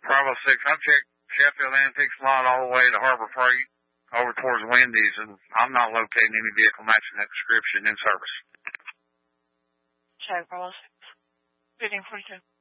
Bravo 6, I've checked Sheffield Antiques lot all the way to Harbor Freight over towards Wendy's, and I'm not locating any vehicle matching that description in service. Check, Bravo 6. 1542.